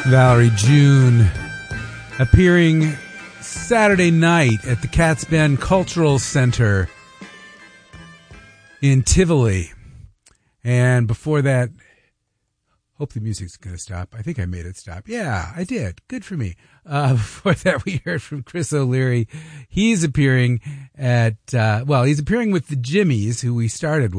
Valerie June appearing Saturday night at the Cats Bend Cultural Center in Tivoli. And before that, hope the music's going to stop. I think I made it stop. Yeah, I did. Good for me. Before that, we heard from Chris O'Leary. He's appearing at, he's appearing with the Jimmies, who we started with.